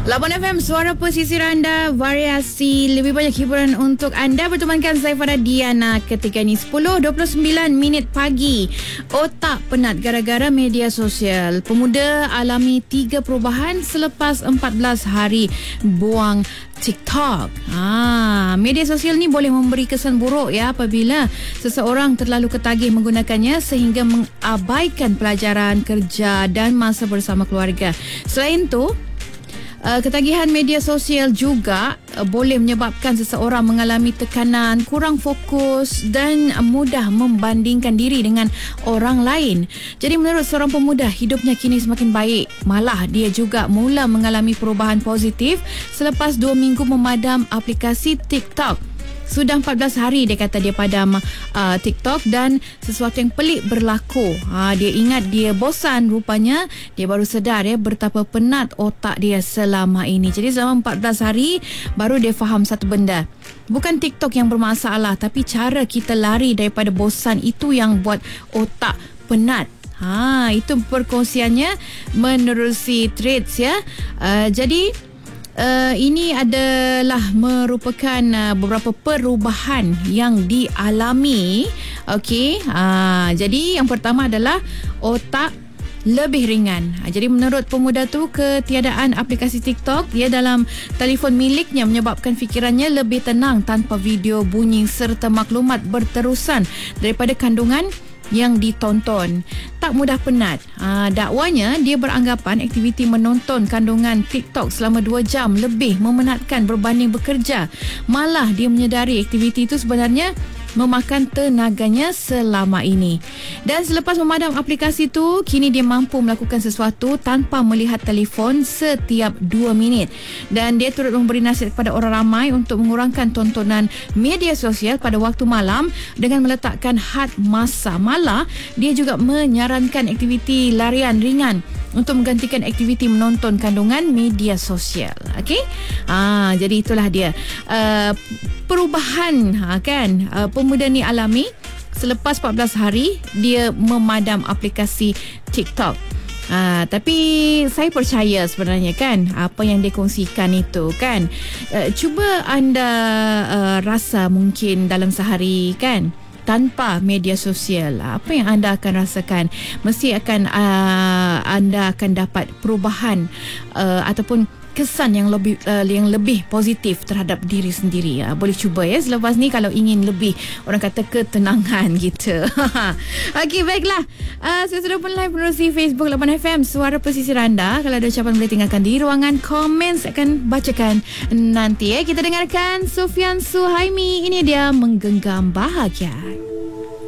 Labuan FM, suara pesisir anda, variasi lebih banyak hiburan untuk anda. Bertemankan saya Farah Diana ketika ini 10.29 minit pagi. Otak penat gara-gara media sosial. Pemuda alami 3 perubahan selepas 14 hari buang TikTok. Media sosial ni boleh memberi kesan buruk ya apabila seseorang terlalu ketagih menggunakannya sehingga mengabaikan pelajaran, kerja dan masa bersama keluarga. Selain tu, ketagihan media sosial juga boleh menyebabkan seseorang mengalami tekanan, kurang fokus dan mudah membandingkan diri dengan orang lain. Jadi menurut seorang pemuda, hidupnya kini semakin baik. Malah dia juga mula mengalami perubahan positif selepas 2 minggu memadam aplikasi TikTok. Sudah 14 hari dia kata dia padam TikTok dan sesuatu yang pelik berlaku. Dia ingat dia bosan, rupanya dia baru sedar ya betapa penat otak dia selama ini. Jadi selama 14 hari baru dia faham satu benda. Bukan TikTok yang bermasalah, tapi cara kita lari daripada bosan itu yang buat otak penat. Itu perkongsiannya menerusi threads ya. Jadi ini adalah merupakan beberapa perubahan yang dialami. Okey, jadi yang pertama adalah otak lebih ringan. Jadi menurut pemuda tu, ketiadaan aplikasi TikTok dia dalam telefon miliknya menyebabkan fikirannya lebih tenang tanpa video bunyi serta maklumat berterusan daripada kandungan yang ditonton. Tak mudah penat. Dakwanya dia beranggapan aktiviti menonton kandungan TikTok selama 2 jam lebih memenatkan berbanding bekerja. Malah dia menyedari aktiviti itu sebenarnya memakan tenaganya selama ini. Dan selepas memadam aplikasi tu, kini dia mampu melakukan sesuatu tanpa melihat telefon setiap 2 minit. Dan dia turut memberi nasihat kepada orang ramai untuk mengurangkan tontonan media sosial pada waktu malam dengan meletakkan had masa. Malah dia juga menyarankan aktiviti larian ringan untuk menggantikan aktiviti menonton kandungan media sosial. Okey? Jadi itulah dia perubahan kan pemuda ni alami selepas 14 hari dia memadam aplikasi TikTok. Tapi saya percaya sebenarnya kan apa yang dia kongsikan itu kan. Cuba anda rasa mungkin dalam sehari kan tanpa media sosial, apa yang anda akan rasakan? Mesti akan anda akan dapat perubahan ataupun kesan yang lebih positif terhadap diri sendiri. Boleh cuba ya selepas ni kalau ingin lebih, orang kata, ketenangan gitu. Okey, baiklah. Saya sudah pun live menerusi Facebook Labuan FM, suara pesisir anda. Kalau ada ucapan boleh tinggalkan di ruangan komen, saya akan bacakan nanti ya. Kita dengarkan Sufian Suhaimi. Ini dia Menggenggam Bahagia.